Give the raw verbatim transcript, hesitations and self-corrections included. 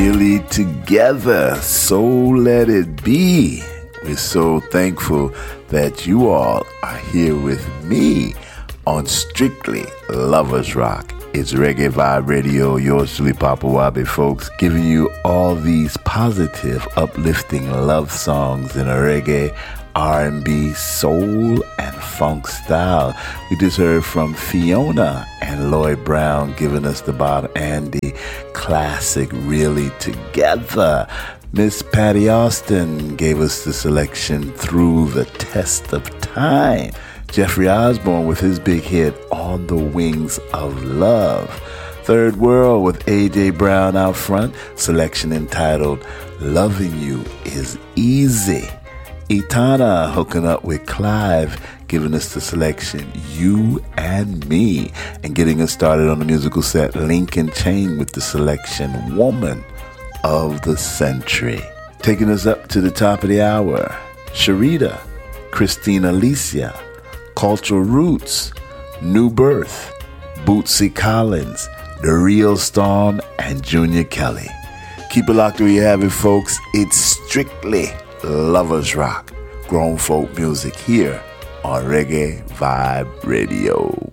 really together. So let it be. We're so thankful that you all are here with me on Strictly Lovers Rock. It's Reggae Vibe Radio, yours truly, Papa Wabi, folks, giving you all these positive, uplifting love songs in a reggae, R and B, soul, and funk style. We just heard from Fiona and Lloyd Brown giving us the Bob Andy classic, Really Together. Miss Patty Austin gave us the selection Through the Test of Time. Jeffrey Osborne with his big hit On the Wings of Love. Third World with A J Brown out front, selection entitled Loving You Is Easy. Etana hooking up with Clive, giving us the selection You and Me, and getting us started on the musical set Lincoln Chain with the selection Woman of the Century. Taking us up to the top of the hour, Sharita, Christina Alicia, Cultural Roots, New Birth, Bootsy Collins, The Real Storm, and Junior Kelly. Keep it locked where you have it, folks. It's Strictly Lovers Rock, grown folk music here on Reggae Vibe Radio.